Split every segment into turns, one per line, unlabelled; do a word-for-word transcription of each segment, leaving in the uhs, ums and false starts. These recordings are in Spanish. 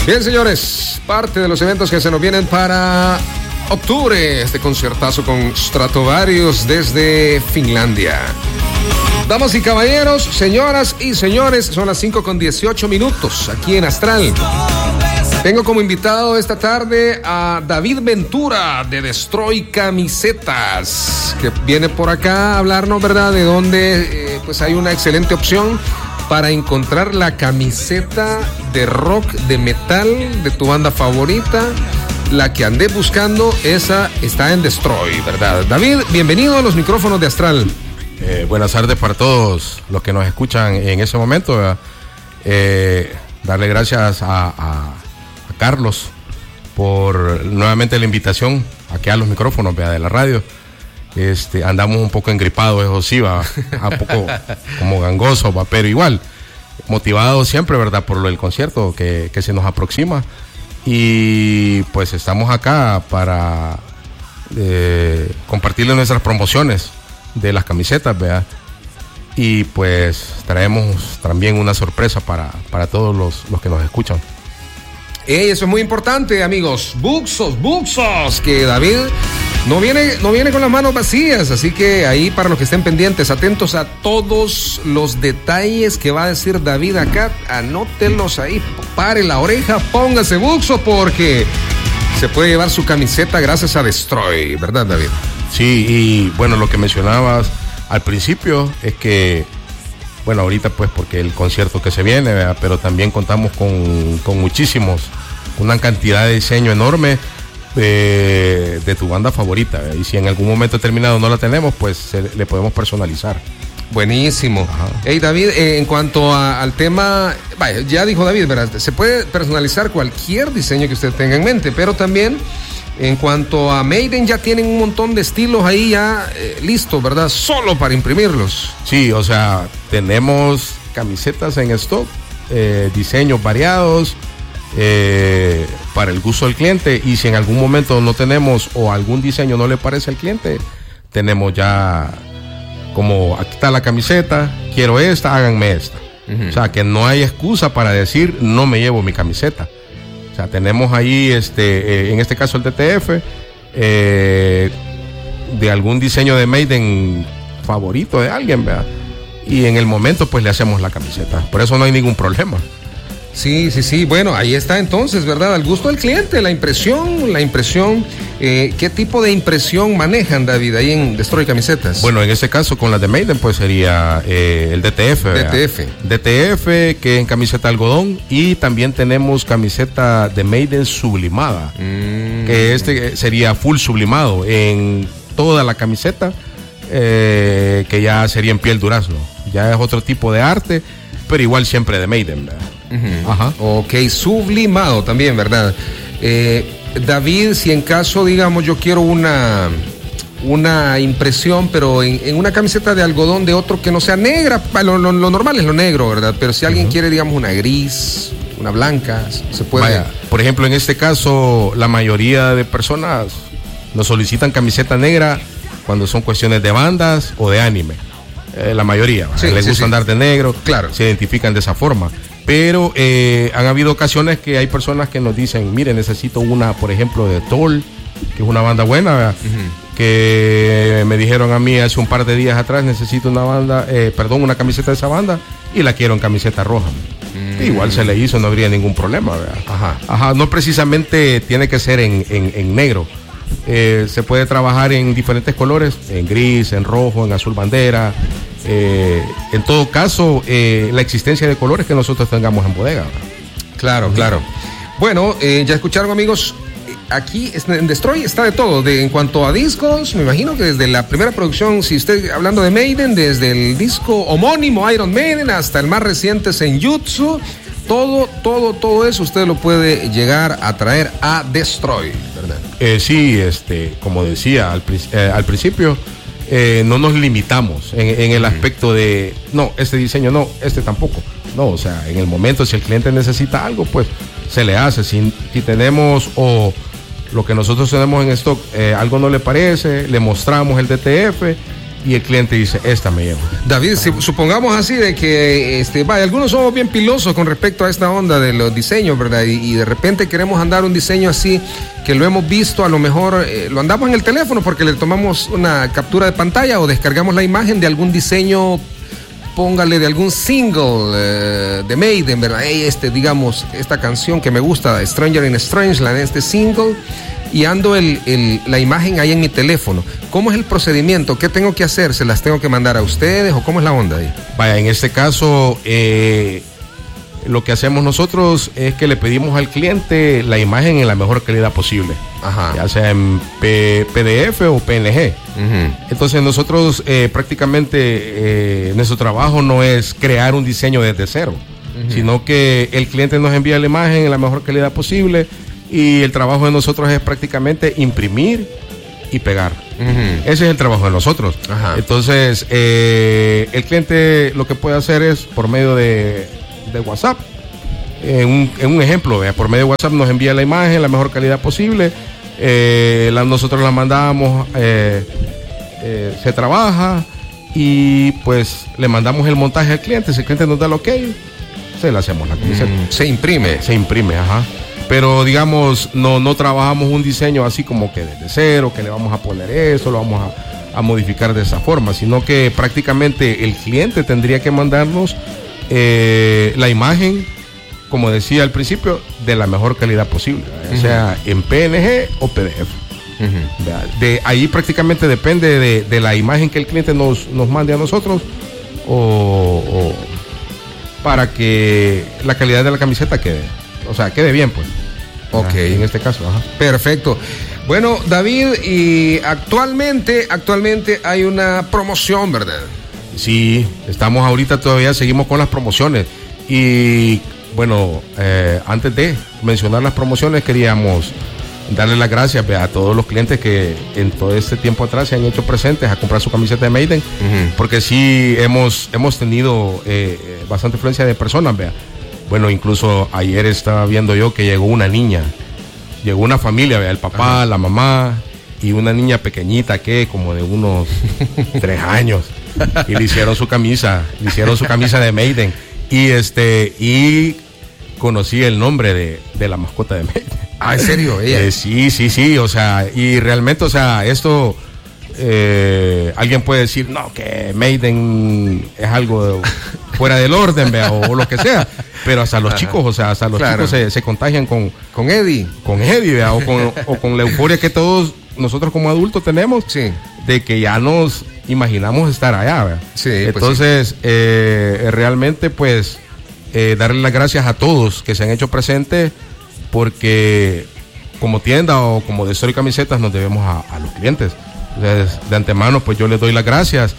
Bien, señores, parte de los eventos que se nos vienen para octubre, este conciertazo con Stratovarius desde Finlandia. Damas y caballeros, señoras y señores, son las cinco con dieciocho minutos aquí en Astral. Tengo como invitado esta tarde a David Ventura de Destroy Camisetas, que viene por acá a hablarnos, ¿verdad?, de dónde eh, pues hay una excelente opción para encontrar la camiseta de rock, de metal, de tu banda favorita. La que andé buscando, esa está en Destroy, ¿verdad? David, bienvenido a los micrófonos de Astral.
Eh, buenas tardes para todos los que nos escuchan en ese momento. Eh, darle gracias a, a, a Carlos por nuevamente la invitación aquí a los micrófonos, ¿verdad?, de la radio. Este, andamos un poco engripados, eso sí, va, un poco como gangosos, va, pero igual, motivados siempre, ¿verdad?, por el concierto que, que se nos aproxima. Y pues estamos acá para eh, compartirles nuestras promociones de las camisetas, ¿verdad? Y pues traemos también una sorpresa para, para todos los, los que nos escuchan.
Hey, eso es muy importante, amigos. Buxos, buxos, que David no viene, no viene con las manos vacías, así que ahí para los que estén pendientes, atentos a todos los detalles que va a decir David acá, anótenlos ahí, pare la oreja, póngase buxo, porque se puede llevar su camiseta gracias a Destroy, ¿verdad, David?
Sí, y bueno, lo que mencionabas al principio es que, bueno, ahorita pues porque el concierto que se viene, ¿verdad?, pero también contamos con, con muchísimos, una cantidad de diseño enorme de, de tu banda favorita, ¿verdad? Y si en algún momento determinado no la tenemos, pues se, le podemos personalizar.
Buenísimo. Ajá. Hey, David, eh, en cuanto a, al tema, vaya, ya dijo David, ¿verdad?, se puede personalizar cualquier diseño que usted tenga en mente, pero también en cuanto a Maiden ya tienen un montón de estilos ahí ya eh, listos, ¿verdad?, solo para imprimirlos.
Sí, o sea, tenemos camisetas en stock, eh, diseños variados, eh, para el gusto del cliente, y si en algún momento no tenemos o algún diseño no le parece al cliente, tenemos ya como, aquí está la camiseta, quiero esta, háganme esta. Uh-huh. O sea, que no hay excusa para decir no me llevo mi camiseta. O sea, tenemos ahí, este, eh, en este caso el D T F, eh, de algún diseño de Maiden favorito de alguien, ¿verdad? Y en el momento pues le hacemos la camiseta. Por eso no hay ningún problema.
Sí, sí, sí. Bueno, ahí está entonces, ¿verdad? Al gusto del cliente, la impresión, la impresión. Eh, ¿Qué tipo de impresión manejan, David, ahí en Destroy Camisetas?
Bueno, en ese caso con las de Maiden pues sería eh, el D T F.
¿verdad? D T F.
D T F, que es en camiseta de algodón, y también tenemos camiseta de Maiden sublimada, mm. que este sería full sublimado en toda la camiseta, eh, que ya sería en piel durazno. Ya es otro tipo de arte, pero igual siempre de Maiden, ¿verdad?
Uh-huh. Ajá. Ok, sublimado también, ¿verdad? Eh, David, si en caso, digamos, yo quiero una una impresión, pero en, en una camiseta de algodón de otro que no sea negra, lo, lo, lo normal es lo negro, ¿verdad? Pero si alguien uh-huh. quiere, digamos, una gris, una blanca, se puede.
Vaya, por ejemplo, en este caso, la mayoría de personas nos solicitan camiseta negra cuando son cuestiones de bandas o de anime. Eh, la mayoría, sí, les sí, gusta sí. andar de negro,
claro,
se identifican de esa forma. Pero eh, han habido ocasiones que hay personas que nos dicen, mire, necesito una, por ejemplo, de Toll, que es una banda buena, uh-huh. que me dijeron a mí hace un par de días atrás, necesito una banda, eh, perdón, una camiseta de esa banda, y la quiero en camiseta roja. Mm. Igual se le hizo, no habría ningún problema, ¿verdad? Ajá. Ajá, no precisamente tiene que ser en, en, en negro. Eh, se puede trabajar en diferentes colores, en gris, en rojo, en azul bandera. Eh, en todo caso, eh, la existencia de colores que nosotros tengamos en bodega, ¿verdad?
Claro, claro. Bueno, eh, ya escucharon, amigos, aquí en Destroy está de todo. De, en cuanto a discos, me imagino que desde la primera producción, si usted hablando de Maiden, desde el disco homónimo Iron Maiden hasta el más reciente Senjutsu, todo, todo, todo eso usted lo puede llegar a traer a Destroy, ¿verdad?
Eh, sí, este, como decía al, eh, al principio, eh, no nos limitamos en, en el aspecto de, no, este diseño no, este tampoco. No, o sea, en el momento, si el cliente necesita algo, pues se le hace. Si, si tenemos o lo que nosotros tenemos en stock, eh, algo no le parece, le mostramos el D T F y el cliente dice, esta me llevo.
David, si, supongamos así de que, este, vaya, algunos somos bien pilosos con respecto a esta onda de los diseños, ¿verdad? Y, y de repente queremos andar un diseño así, que lo hemos visto, a lo mejor eh, lo andamos en el teléfono porque le tomamos una captura de pantalla o descargamos la imagen de algún diseño, póngale de algún single eh, de Maiden, ¿verdad? Hey, este, digamos, esta canción que me gusta, Stranger in Strangeland, este single, y ando el, el, la imagen ahí en mi teléfono. ¿Cómo es el procedimiento? ¿Qué tengo que hacer? ¿Se las tengo que mandar a ustedes o cómo es la onda ahí?
Vaya, en este caso, eh, lo que hacemos nosotros es que le pedimos al cliente la imagen en la mejor calidad posible.
Ajá.
Ya sea en P D F o P N G. Uh-huh. Entonces nosotros eh, prácticamente eh, nuestro trabajo no es crear un diseño desde cero, uh-huh. sino que el cliente nos envía la imagen en la mejor calidad posible y el trabajo de nosotros es prácticamente imprimir y pegar. Uh-huh. Ese es el trabajo de nosotros. Ajá. Entonces eh, el cliente lo que puede hacer es por medio de, de WhatsApp. En un, en un ejemplo, ¿eh? Por medio de WhatsApp nos envía la imagen en la mejor calidad posible, eh, la, nosotros la mandamos, eh, eh, se trabaja y pues le mandamos el montaje al cliente. Si el cliente nos da el ok, se le hacemos la camiseta.
Mm, se imprime.
Se imprime, ajá. Pero digamos, no, no trabajamos un diseño así como que desde cero, que le vamos a poner eso, lo vamos a, a modificar de esa forma, sino que prácticamente el cliente tendría que mandarnos eh, la imagen, como decía al principio, de la mejor calidad posible, uh-huh. o sea, en P N G o P D F. Uh-huh. De ahí prácticamente depende de, de la imagen que el cliente nos, nos mande a nosotros o, o para que la calidad de la camiseta quede, o sea, quede bien, pues.
Ok.
En este caso, ajá.
Perfecto. Bueno, David, y actualmente, actualmente hay una promoción, ¿verdad?
Sí, estamos ahorita todavía, seguimos con las promociones y bueno, eh, antes de mencionar las promociones, queríamos darle las gracias a todos los clientes que en todo este tiempo atrás se han hecho presentes a comprar su camiseta de Maiden, uh-huh. porque sí hemos, hemos tenido eh, bastante influencia de personas, vea. Bueno, incluso ayer estaba viendo yo que llegó una niña, llegó una familia, vea, el papá, uh-huh. la mamá y una niña pequeñita que como de unos tres años y le hicieron su camisa, le hicieron su camisa de Maiden. Y este, y conocí el nombre de, de la mascota de Maiden.
Ah, ¿en serio? ¿Ella?
Eh, sí, sí, sí, o sea, y realmente, o sea, esto, eh, alguien puede decir, no, que Maiden es algo fuera del orden, vea, o, o lo que sea, pero hasta los Ajá. chicos, o sea, hasta los claro. chicos se, se contagian con,
con Eddie,
con Eddie, vea, o con, o con la euforia que todos nosotros como adultos tenemos,
sí.
de que ya nos imaginamos estar allá, ¿verdad?
Sí,
entonces,
pues sí.
Eh, realmente, pues, eh, darle las gracias a todos que se han hecho presentes, porque como tienda o como de Story Camisetas nos debemos a, a los clientes. Entonces, de antemano, pues yo les doy las gracias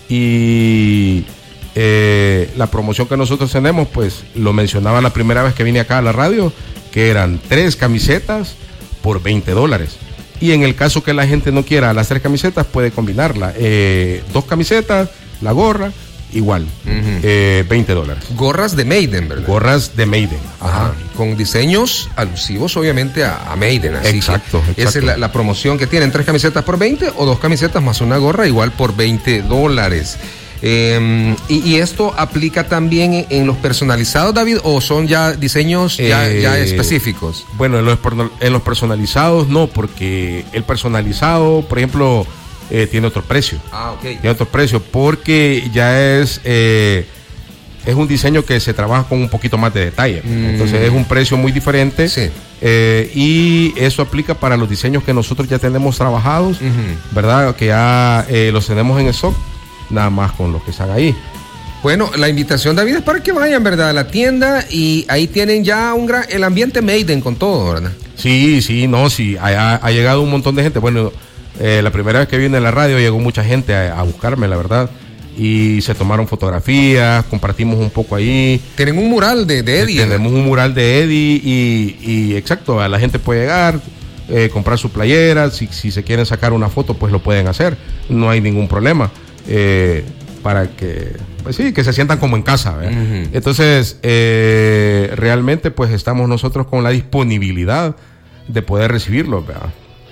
y eh, la promoción que nosotros tenemos, pues lo mencionaba la primera vez que vine acá a la radio, que eran tres camisetas por veinte dólares. Y en el caso que la gente no quiera las tres camisetas, puede combinarla. Eh, dos camisetas, la gorra, igual, uh-huh. eh, veinte dólares.
Gorras de Maiden, ¿verdad?
Gorras de Maiden.
Ajá. Ajá. Con diseños alusivos, obviamente, a, a Maiden. Así
exacto,
que
exacto.
Esa es la, la promoción que tienen. Tres camisetas por veinte o dos camisetas más una gorra, igual por veinte dólares. Eh, y, y esto aplica también en, en los personalizados, David, o son ya diseños ya, eh, ya específicos.
Bueno, en los, en los personalizados no, porque el personalizado, por ejemplo, eh, tiene otro precio.
Ah, ok.
Tiene otro precio porque ya es eh, es un diseño que se trabaja con un poquito más de detalle. Mm. Entonces es un precio muy diferente.
Sí.
Eh, y eso aplica para los diseños que nosotros ya tenemos trabajados, uh-huh. ¿verdad? Que ya eh, los tenemos en stock. Nada más con los que están ahí.
Bueno, la invitación, David, es para que vayan, ¿verdad? A la tienda y ahí tienen ya un gran, el ambiente Maiden con todo, ¿verdad?
Sí, sí, no, sí, ha, ha llegado un montón de gente. Bueno, eh, la primera vez que vine a la radio llegó mucha gente a, a buscarme, la verdad. Y se tomaron fotografías, compartimos un poco ahí.
Tienen un mural de, de Eddie.
Tenemos un mural de Eddie y, y exacto, la gente puede llegar, eh, comprar su playera. Si, si se quieren sacar una foto, pues lo pueden hacer. No hay ningún problema. Eh, para que, pues sí, que se sientan como en casa, ¿verdad? Uh-huh. Entonces, eh, realmente, pues estamos nosotros con la disponibilidad de poder recibirlos, ¿verdad?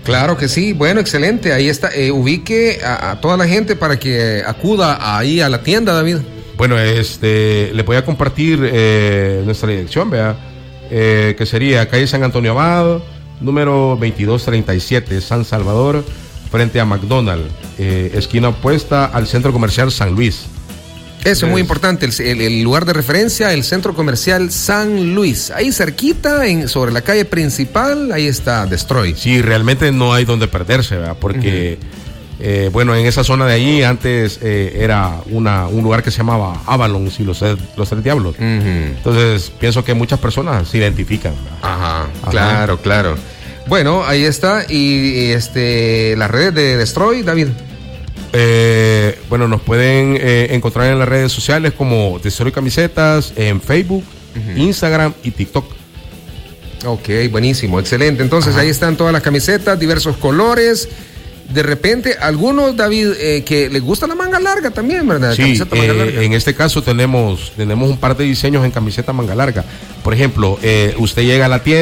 Claro que sí, bueno, excelente, ahí está, eh, ubique a, a toda la gente para que acuda ahí a la tienda, David.
Bueno, este, le voy a compartir eh, nuestra dirección, vea, eh, que sería calle San Antonio Abad, número veintidós treinta y siete, San Salvador, frente a McDonald's, eh, esquina opuesta al Centro Comercial San Luis.
Eso es muy importante, el, el, el lugar de referencia, el Centro Comercial San Luis. Ahí cerquita, en, sobre la calle principal, ahí está Destroy.
Sí, realmente no hay donde perderse, ¿verdad? Porque, uh-huh. eh, bueno, en esa zona de ahí antes eh, era una, un lugar que se llamaba Avalon, y los, los Tres Diablos. Uh-huh. Entonces, pienso que muchas personas se identifican, ¿verdad?
Ajá, Ajá, claro, claro. Bueno, ahí está. Y este, las redes de Destroy, David.
Eh, bueno, nos pueden eh, encontrar en las redes sociales como Destroy Camisetas, en Facebook, uh-huh. Instagram y TikTok.
Ok, buenísimo, excelente. Entonces, ajá, ahí están todas las camisetas, diversos colores. De repente, algunos, David, eh, que les gusta la manga larga también, ¿verdad?
Sí,
camiseta manga
eh,
larga.
En este caso tenemos, tenemos un par de diseños en camiseta manga larga. Por ejemplo, eh, usted llega a la tienda